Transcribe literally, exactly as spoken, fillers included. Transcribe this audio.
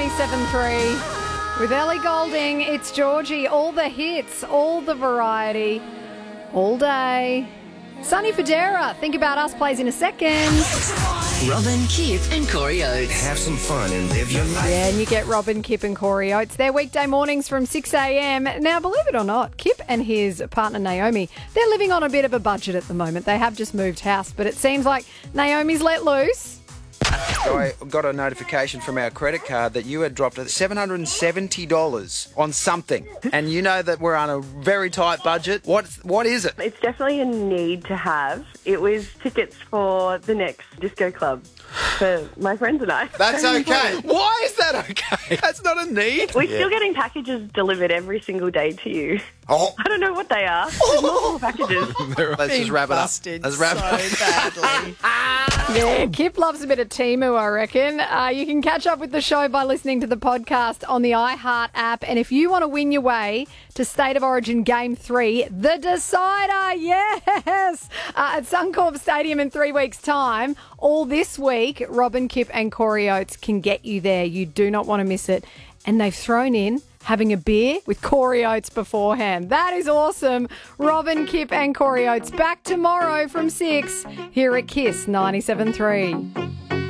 ninety-seven point three. With Ellie Goulding, it's Georgie. All the hits, all the variety, all day. Sonny Fodera, Think About Us plays in a second. Robin, Kip and Corey Oates. Have some fun and live your life. Yeah, and you get Robin, Kip and Corey Oates. They're weekday mornings from six a.m. Now, believe it or not, Kip and his partner Naomi, they're living on a bit of a budget at the moment. They have just moved house, but it seems like Naomi's let loose. So I got a notification from our credit card that you had dropped seven hundred seventy dollars on something. And you know that we're on a very tight budget. What, what is it? It's definitely a need to have. It was tickets for the next disco club for my friends and I. That's Very okay. important. Why is that okay? That's not a need. We're still getting packages delivered every single day to you. Oh. I don't know what they are. There's multiple packages. Let's just wrap it up. Busted Let's wrap so it up. badly. Yeah, Kip loves a bit of Temu, I reckon. Uh, you can catch up with the show by listening to the podcast on the iHeart app. And if you want to win your way to State of Origin Game three, the decider, yes, uh, at Suncorp Stadium in three weeks' time, all this week, Robin, Kip and Corey Oates can get you there. You do not want to miss it. And they've thrown in having a beer with Corey Oates beforehand. That is awesome. Robin, Kip and Corey Oates back tomorrow from six here at Kiss ninety-seven point three.